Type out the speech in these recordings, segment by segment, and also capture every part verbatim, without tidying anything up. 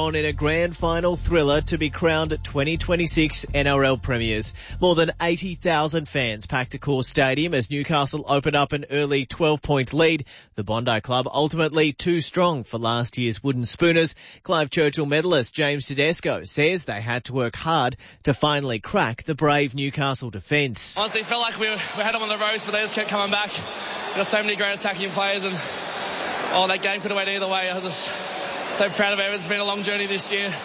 on in a grand final thriller to be crowned twenty twenty-six N R L premiers. More than eighty thousand fans packed Accor Stadium as Newcastle opened up an early twelve-point lead. The Bondi Club ultimately too strong for last year's Wooden Spooners. Clive Churchill medalist James Tedesco says they had to work hard to finally crack the brave Newcastle defence. Honestly, it felt like we, were, we had them on the ropes, but they just kept coming back. We've got so many great attacking players, and oh, that game could have went either way. I was just so proud of it. It's been a long journey this year.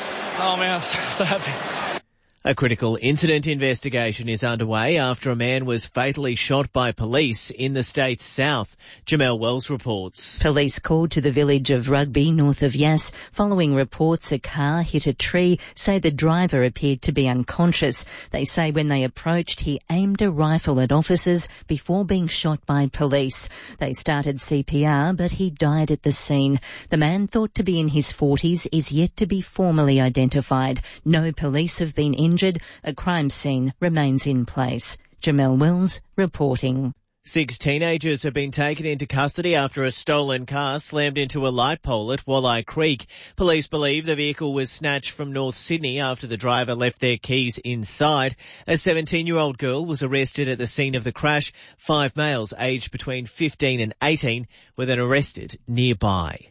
Oh man, I'm so, so happy. A critical incident investigation is underway after a man was fatally shot by police in the state's south. Jamel Wells reports. Police called to the village of Rugby, north of Yass, following reports a car hit a tree, say the driver appeared to be unconscious. They say when they approached, he aimed a rifle at officers before being shot by police. They started C P R, but he died at the scene. The man, thought to be in his forties, is yet to be formally identified. No police have been injured. Injured, a crime scene remains in place. Jamel Wells reporting. Six teenagers have been taken into custody after a stolen car slammed into a light pole at Walleye Creek. Police believe the vehicle was snatched from North Sydney after the driver left their keys inside. A seventeen-year-old girl was arrested at the scene of the crash. Five males aged between fifteen and eighteen were then arrested nearby.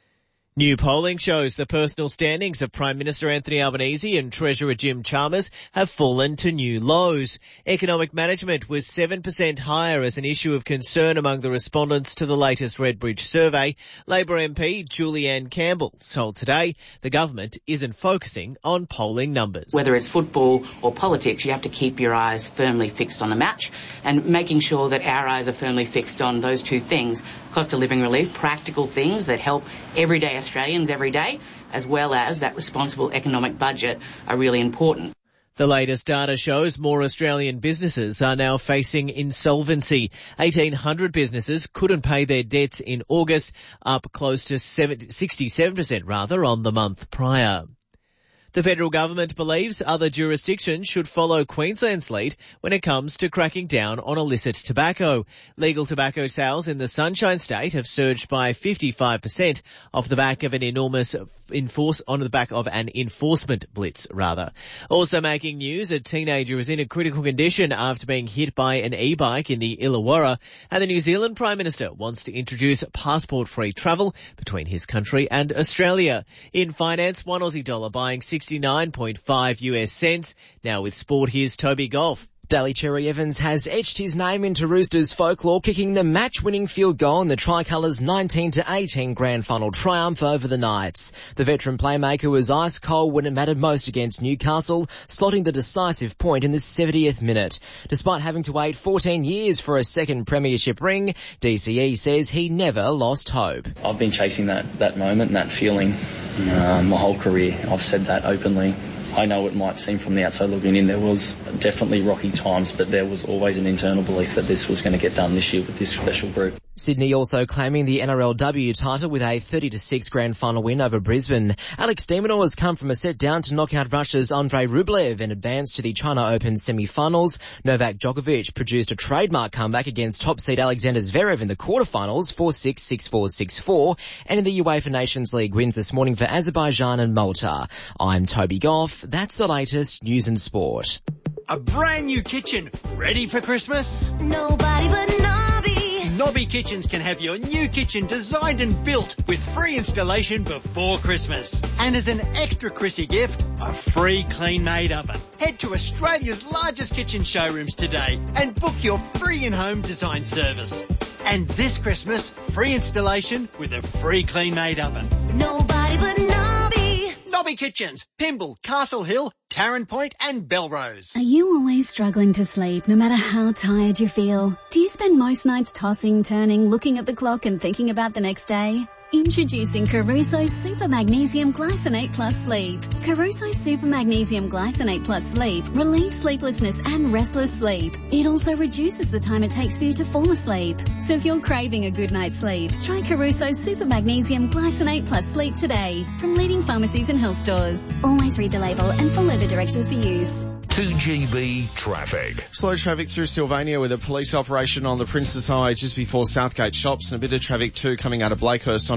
New polling shows the personal standings of Prime Minister Anthony Albanese and Treasurer Jim Chalmers have fallen to new lows. Economic management was seven percent higher as an issue of concern among the respondents to the latest Redbridge survey. Labor M P Julianne Campbell told Today the government isn't focusing on polling numbers. Whether it's football or politics, you have to keep your eyes firmly fixed on the match, and making sure that our eyes are firmly fixed on those two things: cost of living relief, practical things that help everyday Australians every day, as well as that responsible economic budget, are really important. The latest data shows more Australian businesses are now facing insolvency. eighteen hundred businesses couldn't pay their debts in August, up close to sixty-seven percent rather on the month prior. The federal government believes other jurisdictions should follow Queensland's lead when it comes to cracking down on illicit tobacco. Legal tobacco sales in the Sunshine State have surged by fifty-five percent off the back of an enormous enforce on the back of an enforcement blitz, rather. Also making news, a teenager is in a critical condition after being hit by an e-bike in the Illawarra, and the New Zealand Prime Minister wants to introduce passport-free travel between his country and Australia. In finance, one Aussie dollar buying sixty-nine point five US cents. Now with sport, here's Toby Golf. Daly Cherry Evans has etched his name into Roosters folklore, kicking the match-winning field goal in the Tricolours' nineteen to eighteen grand final triumph over the Knights. The veteran playmaker was ice cold when it mattered most against Newcastle, slotting the decisive point in the seventieth minute. Despite having to wait fourteen years for a second premiership ring, D C E says he never lost hope. I've been chasing that, that moment and that feeling uh, my whole career. I've said that openly. I know it might seem from the outside looking in, there was definitely rocky times, but there was always an internal belief that this was going to get done this year with this special group. Sydney also claiming the N R L W title with a thirty to six grand final win over Brisbane. Alex de Minaur has come from a set down to knock out Russia's Andrei Rublev and advance to the China Open semi-finals. Novak Djokovic produced a trademark comeback against top seed Alexander Zverev in the quarterfinals, four six, six four, six four, and in the UEFA Nations League wins this morning for Azerbaijan and Malta. I'm Toby Goff. That's the latest news and sport. A brand new kitchen ready for Christmas? Nobody but Nobby. Nobby Kitchens can have your new kitchen designed and built with free installation before Christmas. And as an extra Chrissy gift, a free clean-made oven. Head to Australia's largest kitchen showrooms today and book your free in-home design service. And this Christmas, free installation with a free clean-made oven. Nobody but Nobby. Nobby Kitchens, Pymble, Castle Hill, Tarrant Point and Belrose. Are you always struggling to sleep no matter how tired you feel? Do you spend most nights tossing, turning, looking at the clock and thinking about the next day? Introducing Caruso Super Magnesium Glycinate Plus Sleep. Caruso Super Magnesium Glycinate Plus Sleep relieves sleeplessness and restless sleep. It also reduces the time it takes for you to fall asleep. So if you're craving a good night's sleep, try Caruso Super Magnesium Glycinate Plus Sleep today from leading pharmacies and health stores. Always read the label and follow the directions for use. two G B traffic. Slow traffic through Sylvania with a police operation on the Princes Highway just before Southgate Shops, and a bit of traffic too coming out of Blakehurst onto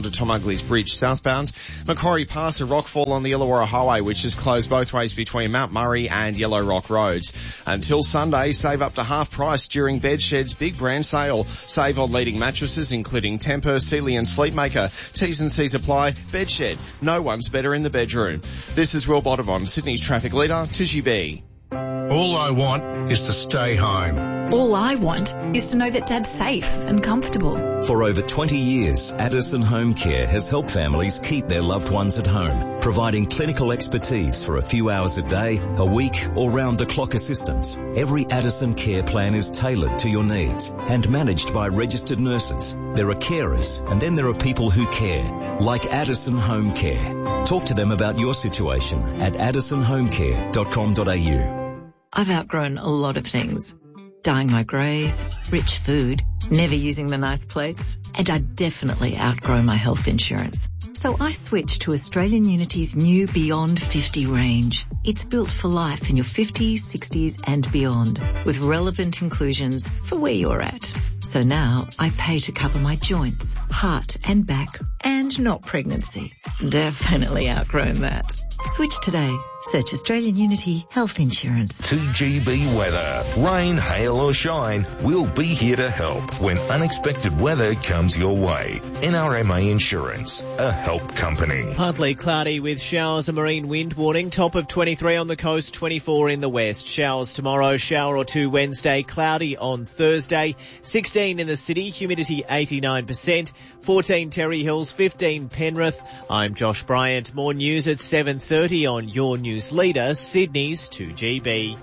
to Tom Ugley's Bridge southbound. Macquarie Pass, a rockfall on the Illawarra Highway, which is closed both ways between Mount Murray and Yellow Rock Roads. Until Sunday, save up to half price during Bedshed's big brand sale. Save on leading mattresses, including Tempur, Sealy and Sleepmaker. T's and C's apply. Bedshed. No one's better in the bedroom. This is Will Bottomon, Sydney's traffic leader, two G B. All I want is to stay home. All I want is to know that Dad's safe and comfortable. For over twenty years, Addison Home Care has helped families keep their loved ones at home, providing clinical expertise for a few hours a day, a week, or round-the-clock assistance. Every Addison care plan is tailored to your needs and managed by registered nurses. There are carers, and then there are people who care, like Addison Home Care. Talk to them about your situation at addison home care dot com dot a u. I've outgrown a lot of things. Dyeing my greys, rich food, never using the nice plates, and I definitely outgrow my health insurance. So I switched to Australian Unity's new Beyond fifty range. It's built for life in your fifties, sixties and beyond, with relevant inclusions for where you're at. So now I pay to cover my joints, heart and back, and not pregnancy. Definitely outgrown that. Switch today. Search Australian Unity Health Insurance. two G B weather. Rain, hail or shine, we'll be here to help when unexpected weather comes your way. N R M A Insurance, a help company. Partly cloudy with showers and marine wind warning. Top of twenty-three on the coast, twenty-four in the west. Showers tomorrow, shower or two Wednesday, cloudy on Thursday. sixteen in the city, humidity eighty-nine percent. fourteen Terry Hills, fifteen Penrith. I'm Josh Bryant. More news at seven thirty on your news leader, Sydney's two G B.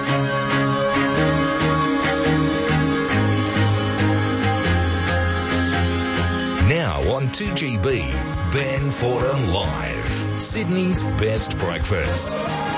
Now on two G B, Ben Fordham Live, Sydney's best breakfast.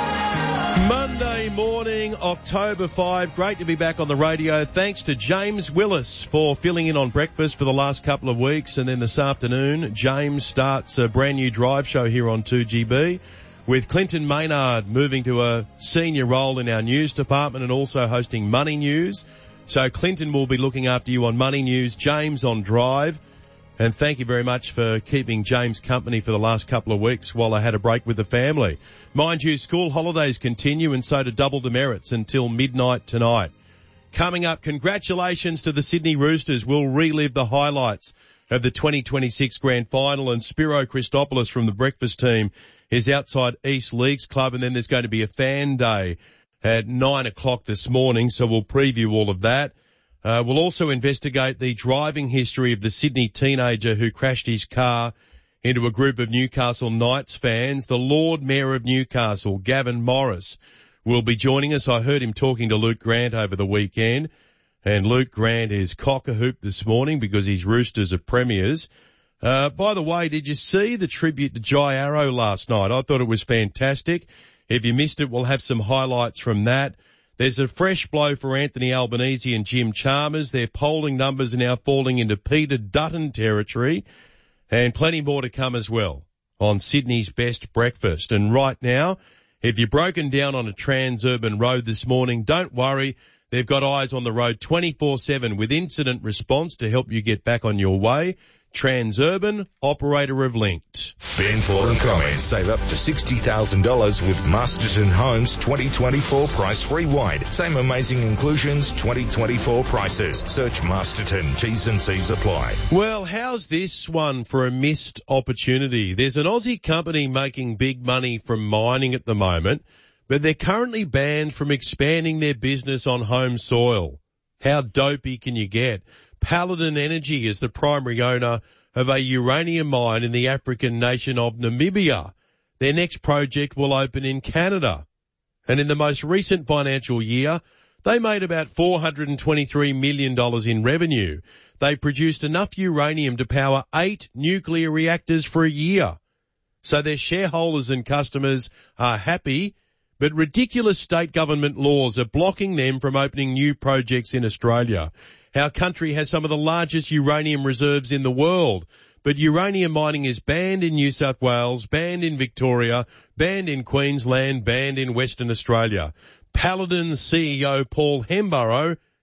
Monday morning, October fifth. Great to be back on the radio. Thanks to James Willis for filling in on breakfast for the last couple of weeks. And then this afternoon, James starts a brand new drive show here on two G B with Clinton Maynard moving to a senior role in our news department and also hosting Money News. So Clinton will be looking after you on Money News, James on Drive. And thank you very much for keeping James company for the last couple of weeks while I had a break with the family. Mind you, school holidays continue and so do double demerits until midnight tonight. Coming up, congratulations to the Sydney Roosters. We'll relive the highlights of the twenty twenty-six Grand Final, and Spiro Christopoulos from the breakfast team is outside East Leagues Club, and then there's going to be a fan day at nine o'clock this morning, so we'll preview all of that. Uh, we'll also investigate the driving history of the Sydney teenager who crashed his car into a group of Newcastle Knights fans. The Lord Mayor of Newcastle, Gavin Morris, will be joining us. I heard him talking to Luke Grant over the weekend, and Luke Grant is cock-a-hoop this morning because his Roosters are premiers. Uh, by the way, did you see the tribute to Jai Arrow last night? I thought it was fantastic. If you missed it, we'll have some highlights from that. There's a fresh blow for Anthony Albanese and Jim Chalmers. Their polling numbers are now falling into Peter Dutton territory, and plenty more to come as well on Sydney's best breakfast. And right now, if you're broken down on a transurban road this morning, don't worry. They've got eyes on the road twenty-four seven with incident response to help you get back on your way. Transurban, operator of Linked. Ben Fordham comments save up to sixty thousand dollars with Masterton Homes twenty twenty-four price free wide. Same amazing inclusions, twenty twenty-four prices. Search Masterton, T's and C's apply. Well, how's this one for a missed opportunity? There's an Aussie company making big money from mining at the moment, but they're currently banned from expanding their business on home soil. How dopey can you get? Paladin Energy is the primary owner of a uranium mine in the African nation of Namibia. Their next project will open in Canada. And in the most recent financial year, they made about four hundred twenty-three million dollars in revenue. They produced enough uranium to power eight nuclear reactors for a year. So their shareholders and customers are happy, but ridiculous state government laws are blocking them from opening new projects in Australia. Our country has some of the largest uranium reserves in the world, but uranium mining is banned in New South Wales, banned in Victoria, banned in Queensland, banned in Western Australia. Paladin's C E O Paul Hemborough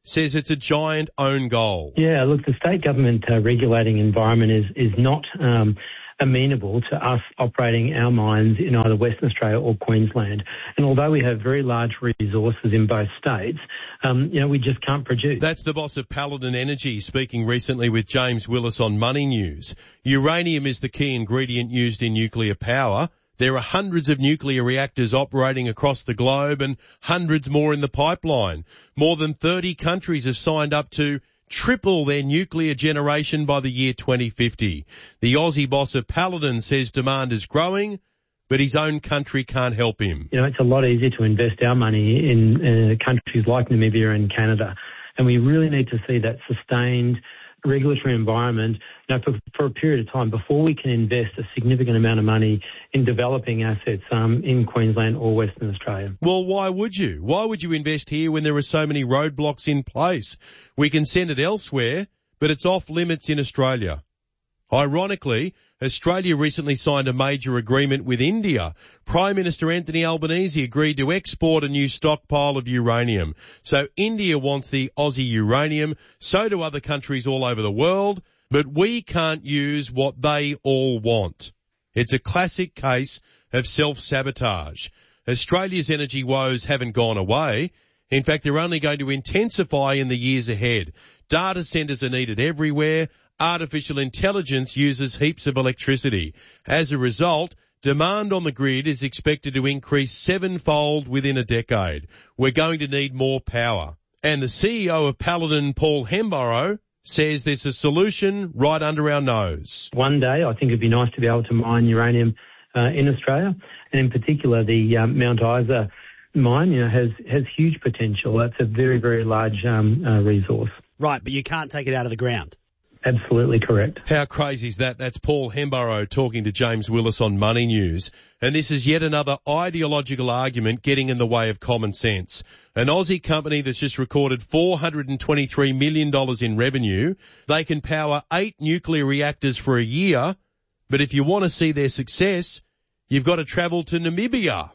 says it's a giant own goal. Yeah, look, the state government uh, regulating environment is, is not um, amenable to us operating our mines in either Western Australia or Queensland. And although we have very large resources in both states, um, you know, we just can't produce. That's the boss of Paladin Energy speaking recently with James Willis on Money News. Uranium is the key ingredient used in nuclear power. There are hundreds of nuclear reactors operating across the globe and hundreds more in the pipeline. More than thirty countries have signed up to triple their nuclear generation by the year twenty fifty. The Aussie boss of Paladin says demand is growing, but his own country can't help him. You know, it's a lot easier to invest our money in uh, countries like Namibia and Canada, and we really need to see that sustained regulatory environment, you know, for, for a period of time before we can invest a significant amount of money in developing assets um, in Queensland or Western Australia. Well, why would you? Why would you invest here when there are so many roadblocks in place? We can send it elsewhere, but it's off limits in Australia. Ironically, Australia recently signed a major agreement with India. Prime Minister Anthony Albanese agreed to export a new stockpile of uranium. So India wants the Aussie uranium, so do other countries all over the world, but we can't use what they all want. It's a classic case of self-sabotage. Australia's energy woes haven't gone away. In fact, they're only going to intensify in the years ahead. Data centres are needed everywhere. Artificial intelligence uses heaps of electricity. As a result, demand on the grid is expected to increase sevenfold within a decade. We're going to need more power. And the C E O of Paladin, Paul Hemborough, says there's a solution right under our nose. One day, I think it'd be nice to be able to mine uranium uh, in Australia, and in particular the um, Mount Isa mine, you know, has has huge potential. That's a very, very large um, uh, resource. Right, but you can't take it out of the ground. Absolutely correct. How crazy is that? That's Paul Hemborough talking to James Willis on Money News. And this is yet another ideological argument getting in the way of common sense. An Aussie company that's just recorded four hundred twenty-three million dollars in revenue. They can power eight nuclear reactors for a year. But if you want to see their success, you've got to travel to Namibia.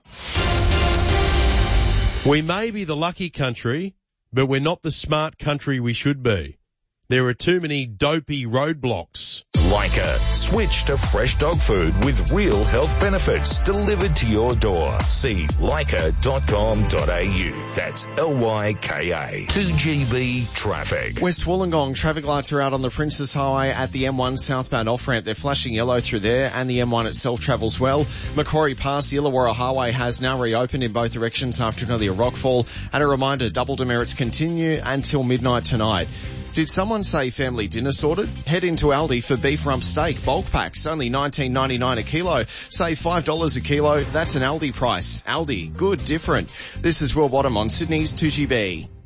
We may be the lucky country, but we're not the smart country we should be. There are too many dopey roadblocks. Leica. Switch to fresh dog food with real health benefits delivered to your door. See leica dot com dot a u. That's L Y K A. two G B traffic. West Wollongong traffic lights are out on the Princes Highway at the M one southbound off-ramp. They're flashing yellow through there, and the M one itself travels well. Macquarie Pass, the Illawarra Highway has now reopened in both directions after an earlier rockfall. And a reminder, double demerits continue until midnight tonight. Did someone say family dinner sorted? Head into Aldi for beef rump steak bulk packs, only nineteen ninety-nine a kilo. Save five dollars a kilo. That's an Aldi price. Aldi, good, different. This is Will Bottom on Sydney's two G B.